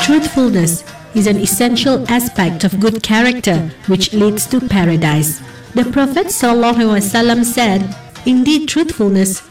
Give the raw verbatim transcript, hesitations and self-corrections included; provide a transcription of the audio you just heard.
Truthfulness is an essential aspect of good character which leads to paradise. The Prophet ﷺ said, "Indeed, truthfulness